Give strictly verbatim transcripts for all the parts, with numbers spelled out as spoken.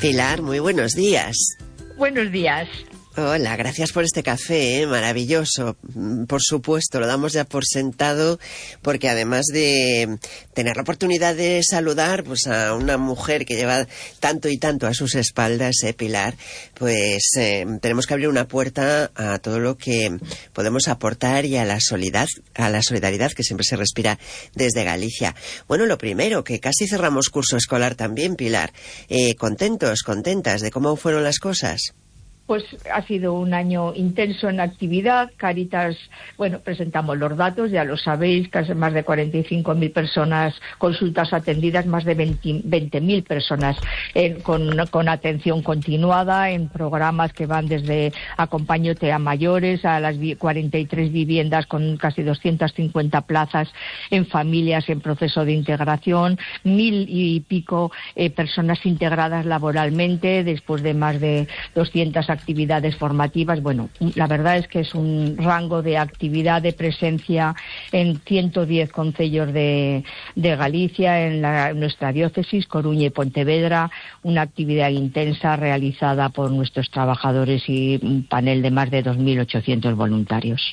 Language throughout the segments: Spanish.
Pilar, muy buenos días. Buenos días. Hola, gracias por este café, ¿eh? Maravilloso. Por supuesto, lo damos ya por sentado, porque además de tener la oportunidad de saludar pues a una mujer que lleva tanto y tanto a sus espaldas, ¿eh, Pilar? Pues eh, tenemos que abrir una puerta a todo lo que podemos aportar y a la solidaridad, a la solidaridad que siempre se respira desde Galicia. Bueno, lo primero, que casi cerramos curso escolar también, Pilar. Eh, ¿Contentos, contentas de cómo fueron las cosas? Pues ha sido un año intenso en actividad. Cáritas, bueno, presentamos los datos, ya lo sabéis, casi más de cuarenta y cinco mil personas, consultas atendidas, más de veinte mil personas eh, con, con atención continuada en programas que van desde Acompáñate a mayores a las cuarenta y tres viviendas con casi doscientas cincuenta plazas en familias en proceso de integración, mil y pico eh, personas integradas laboralmente después de más de doscientas actividades formativas. Bueno, la verdad es que es un rango de actividad, de presencia en ciento diez concellos de, de Galicia, en, la, en nuestra diócesis, Coruña y Pontevedra, una actividad intensa realizada por nuestros trabajadores y un panel de más de dos mil ochocientos voluntarios.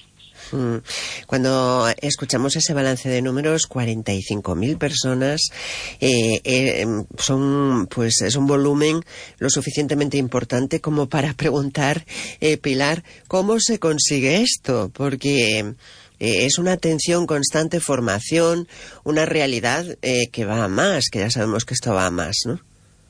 Cuando escuchamos ese balance de números, cuarenta y cinco mil personas, eh, eh, son, pues, es un volumen lo suficientemente importante como para preguntar, eh, Pilar, ¿cómo se consigue esto? Porque eh, es una atención constante, formación, una realidad eh, que va a más, que ya sabemos que esto va a más, ¿no?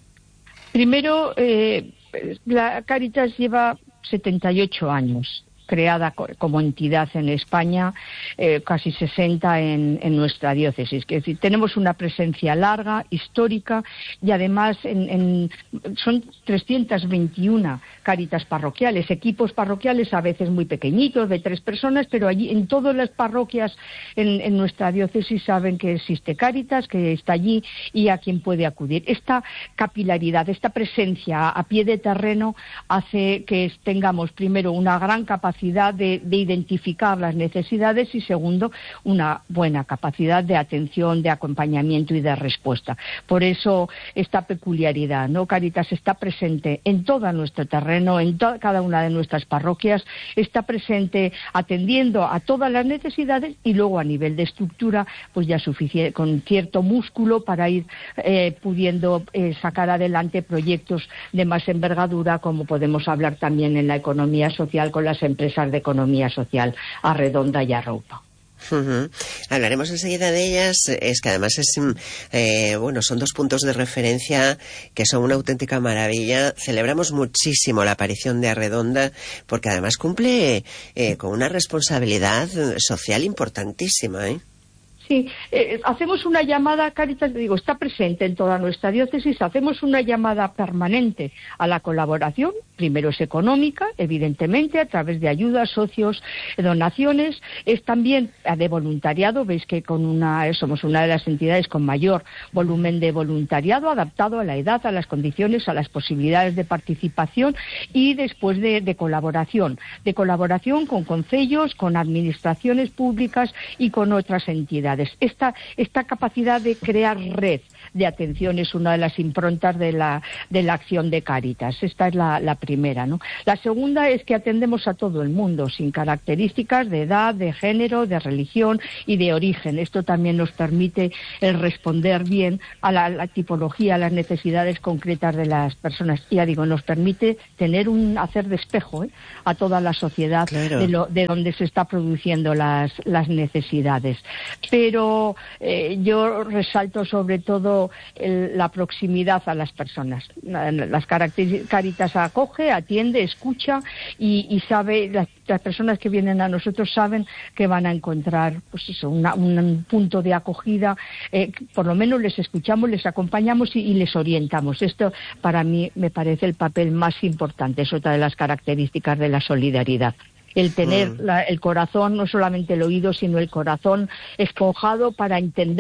Primero, eh, la Cáritas lleva setenta y ocho años. Creada como entidad en España, eh, casi sesenta en, en nuestra diócesis. Es decir, tenemos una presencia larga, histórica, y además en, en, son trescientas veintiuna cáritas parroquiales, equipos parroquiales a veces muy pequeñitos, de tres personas, pero allí en todas las parroquias en, en nuestra diócesis saben que existe Cáritas, que está allí y a quien puede acudir. Esta capilaridad, esta presencia a pie de terreno hace que tengamos primero una gran capacidad De, de identificar las necesidades y segundo, una buena capacidad de atención, de acompañamiento y de respuesta. Por eso esta peculiaridad, ¿no? Cáritas está presente en todo nuestro terreno, en to- cada una de nuestras parroquias, está presente atendiendo a todas las necesidades y luego a nivel de estructura, pues ya suficiente, con cierto músculo para ir eh, pudiendo eh, sacar adelante proyectos de más envergadura, como podemos hablar también en la economía social con las empresas de economía social, Arredonda y Arroupa. Uh-huh. Hablaremos enseguida de ellas. Es que además es eh, bueno, son dos puntos de referencia que son una auténtica maravilla. Celebramos muchísimo la aparición de Arredonda porque además cumple eh, con una responsabilidad social importantísima, ¿eh? Sí, eh, hacemos una llamada, Cáritas, digo, está presente en toda nuestra diócesis, hacemos una llamada permanente a la colaboración, primero es económica, evidentemente, a través de ayudas, socios, donaciones, es también de voluntariado, veis que con una somos una de las entidades con mayor volumen de voluntariado, adaptado a la edad, a las condiciones, a las posibilidades de participación y después de, de colaboración, de colaboración con concellos, con administraciones públicas y con otras entidades. Esta, esta capacidad de crear red de atención es una de las improntas de la, de la acción de Cáritas. Esta es la, la primera, ¿no? La segunda es que atendemos a todo el mundo, sin características de edad, de género, de religión y de origen. Esto también nos permite el responder bien a la, la tipología, a las necesidades concretas de las personas. Ya digo, nos permite tener un hacer de espejo, ¿eh? A toda la sociedad, claro, de, lo, de donde se está produciendo las, las necesidades. Pero Pero eh, yo resalto sobre todo el, la proximidad a las personas. Las Cáritas acoge, atiende, escucha y, y sabe, las, las personas que vienen a nosotros saben que van a encontrar pues eso, una, un punto de acogida. Eh, por lo menos les escuchamos, les acompañamos y, y les orientamos. Esto para mí me parece el papel más importante, es otra de las características de la solidaridad. El tener la, el corazón, no solamente el oído, sino el corazón esponjado para entender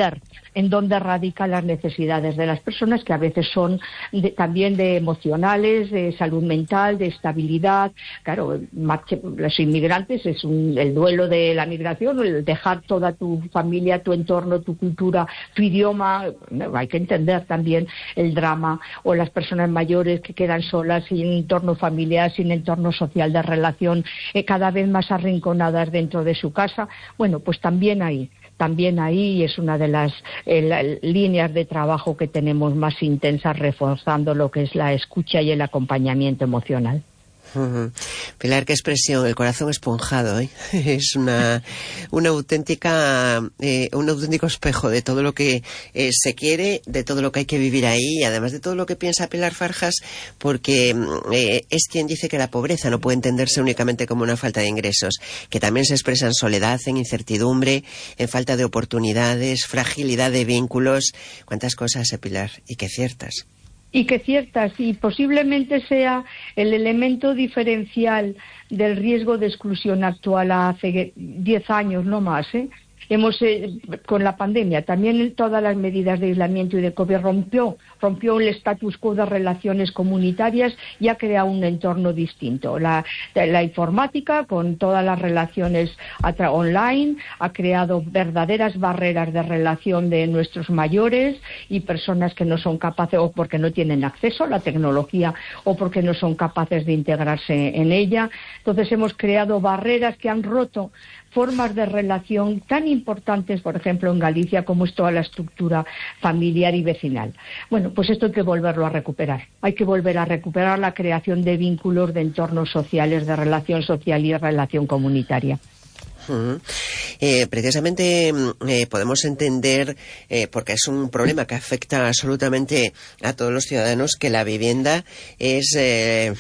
en dónde radican las necesidades de las personas, que a veces son de, también de emocionales, de salud mental, de estabilidad. Claro, los inmigrantes es un, el duelo de la migración, el dejar toda tu familia, tu entorno, tu cultura, tu idioma. Hay que entender también el drama, o las personas mayores que quedan solas, sin entorno familiar, sin entorno social de relación, eh, cada vez más arrinconadas dentro de su casa. Bueno, pues también ahí. También ahí es una de las eh, la, líneas de trabajo que tenemos más intensas, reforzando lo que es la escucha y el acompañamiento emocional. Uh-huh. Pilar, qué expresión, el corazón esponjado, ¿eh? Es una, una auténtica, eh, un auténtico espejo de todo lo que eh, se quiere, de todo lo que hay que vivir ahí, y además de todo lo que piensa Pilar Farjas, porque eh, es quien dice que la pobreza no puede entenderse únicamente como una falta de ingresos, que también se expresa en soledad, en incertidumbre, en falta de oportunidades, fragilidad de vínculos. Cuántas cosas, eh, Pilar, y qué ciertas. Y que ciertas, y posiblemente sea el elemento diferencial del riesgo de exclusión actual hace diez años, no más, ¿eh? Hemos, eh, con la pandemia, también todas las medidas de aislamiento y de COVID rompió, rompió el status quo de relaciones comunitarias y ha creado un entorno distinto. La, la informática, con todas las relaciones online, ha creado verdaderas barreras de relación de nuestros mayores y personas que no son capaces, o porque no tienen acceso a la tecnología, o porque no son capaces de integrarse en ella. Entonces hemos creado barreras que han roto formas de relación tan importantes, por ejemplo, en Galicia, como es toda la estructura familiar y vecinal. Bueno, pues esto hay que volverlo a recuperar. Hay que volver a recuperar la creación de vínculos, de entornos sociales, de relación social y de relación comunitaria. Uh-huh. Eh, precisamente eh, podemos entender, eh, porque es un problema que afecta absolutamente a todos los ciudadanos, que la vivienda es eh,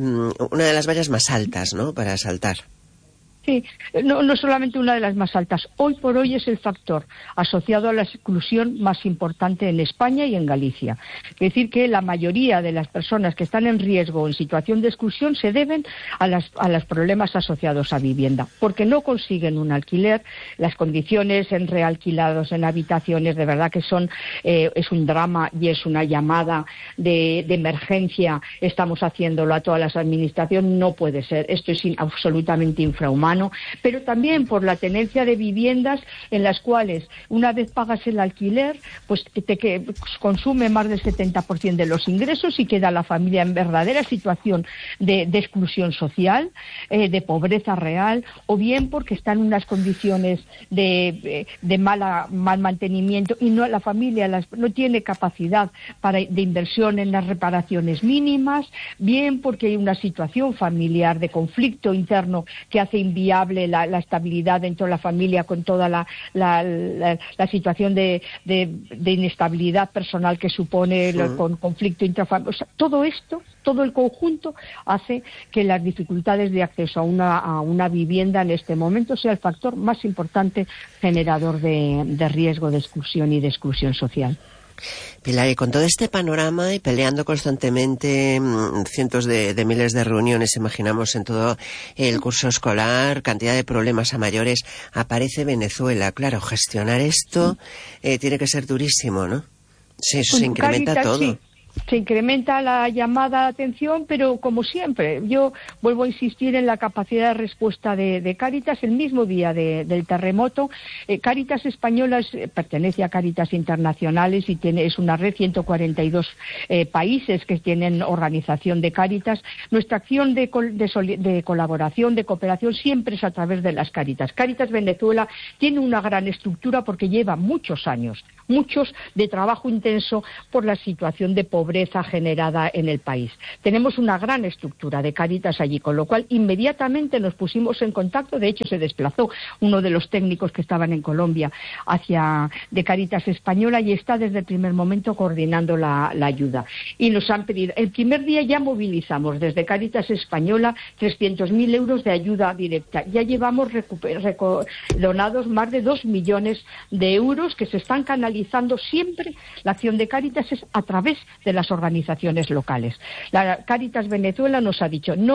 una de las vallas más altas, ¿no?, para saltar. Sí, no, no solamente una de las más altas. Hoy por hoy es el factor asociado a la exclusión más importante en España y en Galicia. Es decir, que la mayoría de las personas que están en riesgo o en situación de exclusión se deben a, las, a los problemas asociados a vivienda, porque no consiguen un alquiler. Las condiciones en realquilados, en habitaciones, de verdad que son eh, es un drama y es una llamada de, de emergencia. Estamos haciéndolo a todas las administraciones. No puede ser. Esto es in, absolutamente infrahumano. Pero también por la tenencia de viviendas en las cuales, una vez pagas el alquiler, pues te que, consume más del setenta por ciento de los ingresos y queda la familia en verdadera situación de, de exclusión social, eh, de pobreza real, o bien porque está en unas condiciones de, de mala, mal mantenimiento y no la familia las, no tiene capacidad para, de inversión en las reparaciones mínimas, bien porque hay una situación familiar de conflicto interno que hace inviable La, la estabilidad dentro de la familia, con toda la, la, la, la situación de, de, de inestabilidad personal que supone el uh-huh. con conflicto intrafamiliar. O sea, todo esto, todo el conjunto hace que las dificultades de acceso a una, a una vivienda en este momento sea el factor más importante generador de, de riesgo de exclusión y de exclusión social. Pilar, y con todo este panorama y peleando constantemente cientos de, de miles de reuniones, imaginamos, en todo el curso escolar, cantidad de problemas a mayores, aparece Venezuela. Claro, gestionar esto eh, tiene que ser durísimo, ¿no? Sí, eso se incrementa Cáritas, todo. Sí. Se incrementa la llamada de atención, pero como siempre, yo vuelvo a insistir en la capacidad de respuesta de, de Cáritas. El mismo día de, del terremoto, eh, Cáritas Españolas eh, pertenece a Cáritas Internacionales y tiene, es una red, ciento cuarenta y dos eh, países que tienen organización de Cáritas. Nuestra acción de, de, de colaboración, de cooperación, siempre es a través de las Cáritas. Cáritas Venezuela tiene una gran estructura porque lleva muchos años, muchos de trabajo intenso por la situación de pobreza generada en el país. Tenemos una gran estructura de Cáritas allí, con lo cual inmediatamente nos pusimos en contacto. De hecho, se desplazó uno de los técnicos que estaban en Colombia hacia de Cáritas Española y está desde el primer momento coordinando la, la ayuda. Y nos han pedido, el primer día ya movilizamos desde Cáritas Española trescientos mil euros de ayuda directa. Ya llevamos recuper, reco, donados más de dos millones de euros que se están canalizando siempre. La acción de Cáritas es a través de las organizaciones locales. La Cáritas Venezuela nos ha dicho, no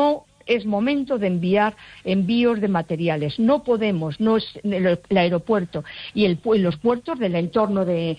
es momento de enviar envíos de materiales. No podemos, no es el, el aeropuerto y, el, y los puertos del entorno de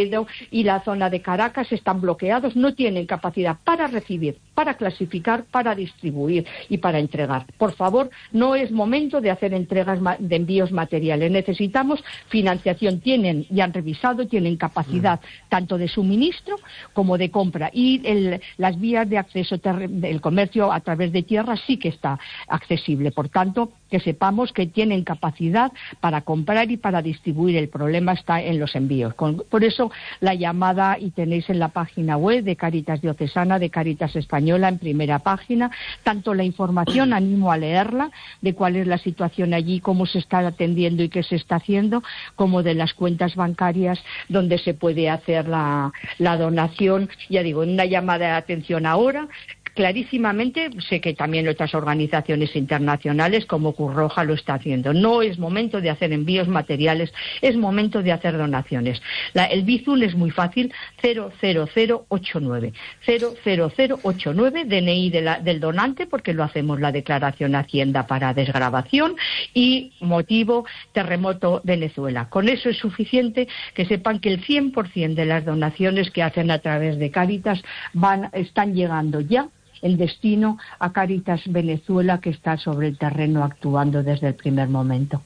y la zona de Caracas están bloqueados, no tienen capacidad para recibir, para clasificar, para distribuir y para entregar. Por favor, no es momento de hacer entregas de envíos materiales. Necesitamos financiación. Tienen, ya han revisado, tienen capacidad tanto de suministro como de compra. Y el, las vías de acceso del comercio a través de tierra sí que está accesible. Por tanto, que sepamos que tienen capacidad para comprar y para distribuir. El problema está en los envíos. Con, por eso la llamada, y tenéis en la página web de Cáritas Diocesana, de Cáritas Española, en primera página, tanto la información, animo a leerla, de cuál es la situación allí, cómo se está atendiendo y qué se está haciendo, como de las cuentas bancarias donde se puede hacer la, la donación. Ya digo, en una llamada de atención ahora, clarísimamente, sé que también otras organizaciones internacionales como Cruz Roja lo está haciendo. No es momento de hacer envíos materiales, es momento de hacer donaciones. La, el Bizum es muy fácil, cero cero cero ocho nueve. cero cero cero ocho nueve, D N I de la, del donante, porque lo hacemos la declaración Hacienda para desgravación, y motivo terremoto Venezuela. Con eso es suficiente que sepan que el cien por ciento de las donaciones que hacen a través de Cáritas van, están llegando ya el destino a Cáritas Venezuela, que está sobre el terreno actuando desde el primer momento.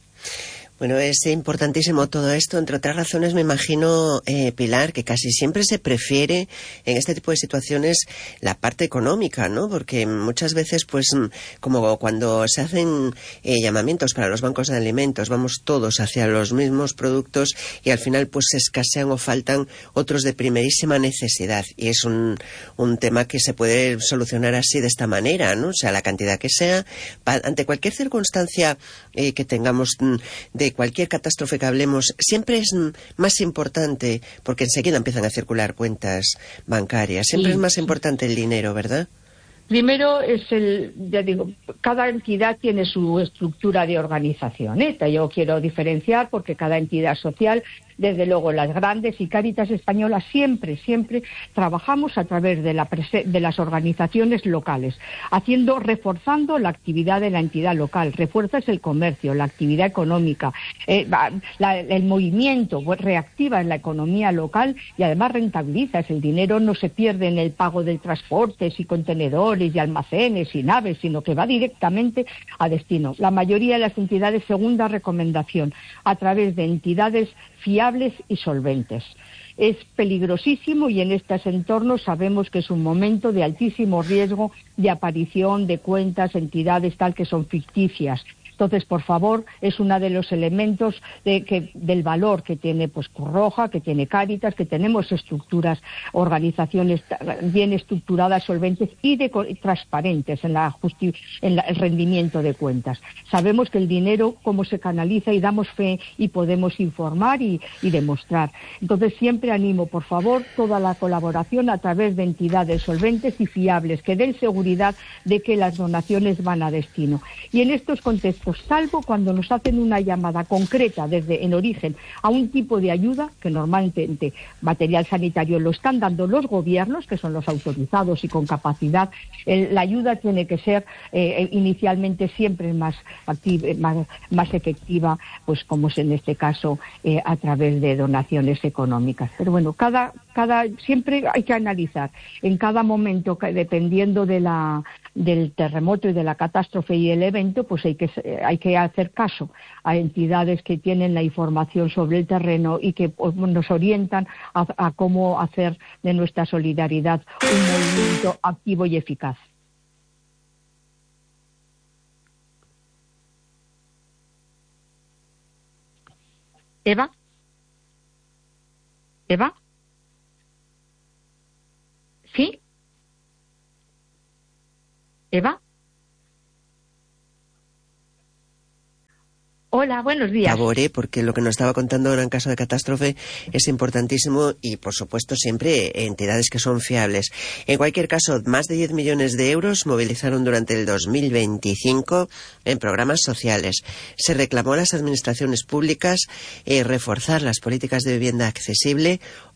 Bueno, es importantísimo todo esto, entre otras razones, me imagino, eh, Pilar, que casi siempre se prefiere en este tipo de situaciones la parte económica, ¿no? Porque muchas veces, pues, como cuando se hacen eh, llamamientos para los bancos de alimentos, vamos todos hacia los mismos productos y al final, pues, se escasean o faltan otros de primerísima necesidad. Y es un, un tema que se puede solucionar así, de esta manera, ¿no? O sea, la cantidad que sea, pa, ante cualquier circunstancia eh, que tengamos de cualquier catástrofe que hablemos, siempre es más importante, porque enseguida empiezan a circular cuentas bancarias, siempre sí, es más importante el dinero, ¿verdad? Primero es el, ya digo, cada entidad tiene su estructura de organización, ¿eh? Yo quiero diferenciar porque cada entidad social, desde luego las grandes, y Cáritas Española siempre, siempre trabajamos a través de, la de las organizaciones locales, haciendo, reforzando la actividad de la entidad local. Refuerzas el comercio, la actividad económica, eh, la, el movimiento, pues, reactivas la economía local y además rentabilizas. El dinero no se pierde en el pago de transportes y contenedores y almacenes y naves, sino que va directamente a destino. La mayoría de las entidades, segunda recomendación, a través de entidades fiables y solventes. Es peligrosísimo y en estos entornos sabemos que es un momento de altísimo riesgo de aparición de cuentas, entidades tal que son ficticias. Entonces, por favor, es uno de los elementos de que, del valor que tiene, pues, Cruz Roja, que tiene Cáritas, que tenemos estructuras, organizaciones bien estructuradas, solventes y de, transparentes en, la justi en la, el rendimiento de cuentas. Sabemos que el dinero, cómo se canaliza, y damos fe y podemos informar y, y demostrar. Entonces, siempre animo, por favor, toda la colaboración a través de entidades solventes y fiables, que den seguridad de que las donaciones van a destino. Y en estos contextos, salvo cuando nos hacen una llamada concreta desde en origen a un tipo de ayuda, que normalmente material sanitario lo están dando los gobiernos, que son los autorizados y con capacidad, el, la ayuda tiene que ser eh, inicialmente siempre más, activa, más, más efectiva, pues como es en este caso eh, a través de donaciones económicas. Pero bueno, cada, cada siempre hay que analizar en cada momento, dependiendo de la del terremoto y de la catástrofe y el evento, pues hay que hay que hacer caso a entidades que tienen la información sobre el terreno y que pues, nos orientan a, a cómo hacer de nuestra solidaridad un movimiento activo y eficaz. Eva, Eva, ¿sí? Eva. Hola, buenos días. Por favor, ¿eh? Porque lo que nos estaba contando ahora en caso de catástrofe es importantísimo y, por supuesto, siempre entidades que son fiables. En cualquier caso, más de diez millones de euros movilizaron durante el dos mil veinticinco en programas sociales. Se reclamó a las administraciones públicas eh, reforzar las políticas de vivienda accesible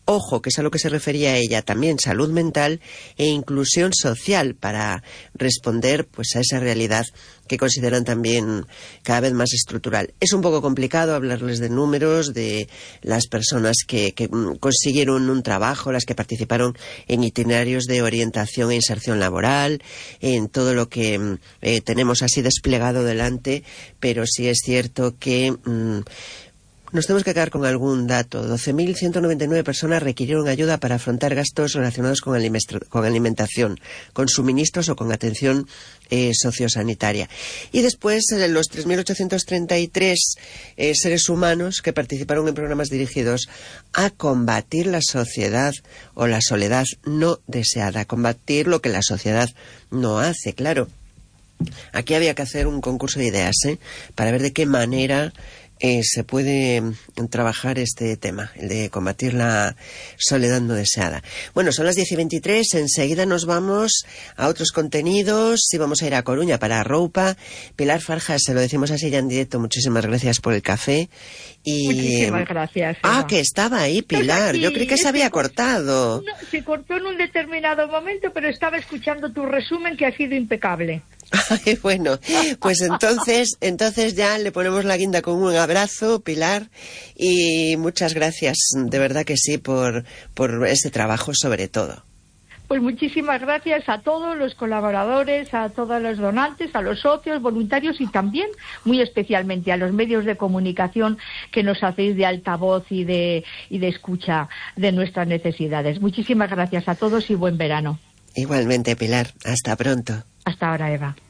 ojo, que es a lo que se refería ella, también salud mental e inclusión social para responder pues a esa realidad que consideran también cada vez más estructural. Es un poco complicado hablarles de números, de las personas que, que consiguieron un trabajo, las que participaron en itinerarios de orientación e inserción laboral, en todo lo que eh, tenemos así desplegado delante, pero sí es cierto que mmm, nos tenemos que quedar con algún dato. doce mil ciento noventa y nueve personas requirieron ayuda para afrontar gastos relacionados con, con alimentación, con suministros o con atención eh, sociosanitaria. Y después eh, los tres mil ochocientos treinta y tres eh, seres humanos que participaron en programas dirigidos a combatir la sociedad o la soledad no deseada, a combatir lo que la sociedad no hace, claro. Aquí había que hacer un concurso de ideas, ¿eh? Para ver de qué manera Eh, se puede trabajar este tema, el de combatir la soledad no deseada. Bueno, son las diez y veintitrés, enseguida nos vamos a otros contenidos y vamos a ir a Coruña para Roupa. Pilar Farjas, se lo decimos así ya en directo, muchísimas gracias por el café. Y... Muchísimas gracias, Eva. Ah, que estaba ahí, Pilar, yo creí que se había cortado. No, se cortó en un determinado momento, pero estaba escuchando tu resumen que ha sido impecable. Ay, bueno, pues entonces, entonces ya le ponemos la guinda con un abrazo, Pilar, y muchas gracias, de verdad que sí, por, por ese trabajo sobre todo. Pues muchísimas gracias a todos los colaboradores, a todos los donantes, a los socios, voluntarios y también, muy especialmente, a los medios de comunicación que nos hacéis de altavoz y de, y de escucha de nuestras necesidades. Muchísimas gracias a todos y buen verano. Igualmente, Pilar. Hasta pronto. Hasta ahora, Eva.